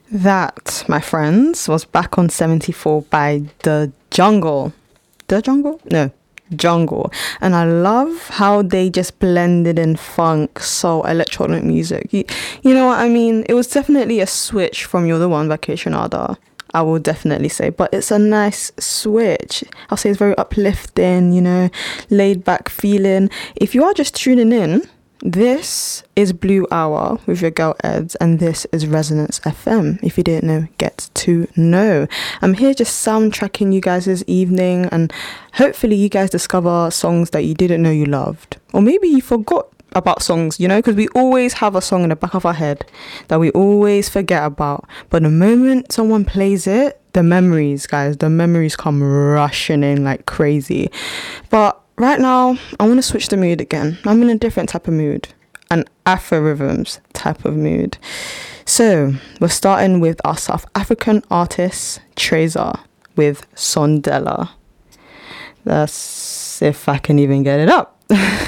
That, my friends, was Back on 74 by The Jungle. The Jungle? No, Jungle. And I love how they just blended in funk, soul, electronic music. You know what I mean? It was definitely a switch from You're the One, Vacationada, I will definitely say. But it's a nice switch. I'll say it's very uplifting, laid back feeling. If you are just tuning in, this is Blue Hour with your girl Eds, and this is Resonance FM. If you didn't know, get to know. I'm here just soundtracking you guys' evening, and hopefully you guys discover songs that you didn't know you loved. Or maybe you forgot about songs, because we always have a song in the back of our head that we always forget about. But the moment someone plays it, the memories come rushing in like crazy. But right now, I want to switch the mood again. I'm in a different type of mood, an Afro rhythms type of mood. So we're starting with our South African artist Treza with Sondela. That's if I can even get it up.